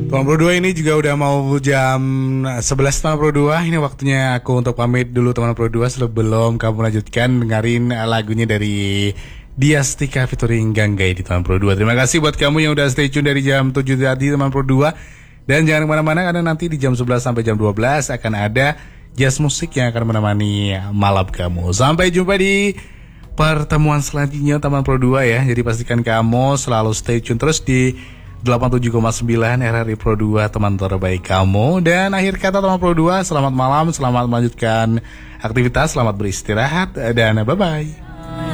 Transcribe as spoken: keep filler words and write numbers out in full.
Teman Pro dua ini juga udah mau jam sebelas teman Pro dua. Ini waktunya aku untuk pamit dulu teman Pro dua sebelum kamu lanjutkan dengerin lagunya dari Diastika featuring Ganggai di teman Pro dua. Terima kasih buat kamu yang udah stay tune dari jam tujuh tadi teman Pro dua. Dan jangan kemana-mana karena nanti di jam sebelas sampai jam dua belas akan ada jazz musik yang akan menemani malam kamu. Sampai jumpa di pertemuan selanjutnya teman Pro dua ya. Jadi pastikan kamu selalu stay tune terus di delapan puluh tujuh koma sembilan R R I Pro dua, teman terbaik kamu. Dan akhir kata teman Pro dua, selamat malam, selamat melanjutkan aktivitas, selamat beristirahat, dan bye-bye.